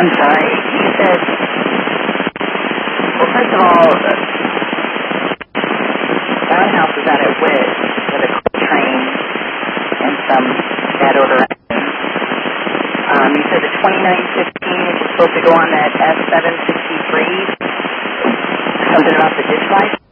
I'm sorry. You said, well, first of all, Roundhouse is out at Witt with a quick train and some bad odor. You said the 2915 is supposed to go on that S763. Something about the dish light?